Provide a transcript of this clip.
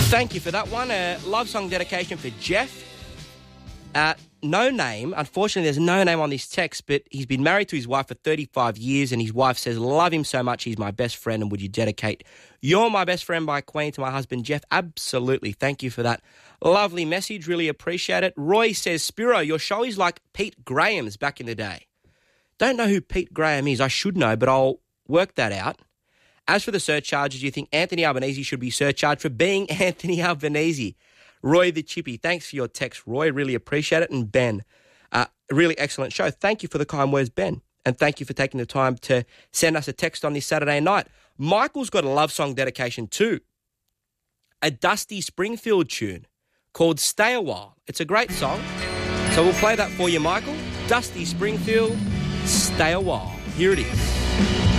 Thank you for that one. A love song dedication for Jeff. No name. Unfortunately, there's no name on this text, but he's been married to his wife for 35 years, and his wife says, love him so much, he's my best friend, and would you dedicate You're My Best Friend by Queen to my husband, Jeff? Absolutely. Thank you for that lovely message. Really appreciate it. Roy says, Spiro, your show is like Pete Graham's back in the day. Don't know who Pete Graham is. I should know, but I'll work that out. As for the surcharges, you think Anthony Albanese should be surcharged for being Anthony Albanese? Roy the Chippy, thanks for your text, Roy. Really appreciate it. And Ben, really excellent show. Thank you for the kind words, Ben. And thank you for taking the time to send us a text on this Saturday night. Michael's got a love song dedication too. A Dusty Springfield tune called Stay a While. It's a great song. So we'll play that for you, Michael. Dusty Springfield, Stay a While. Here it is.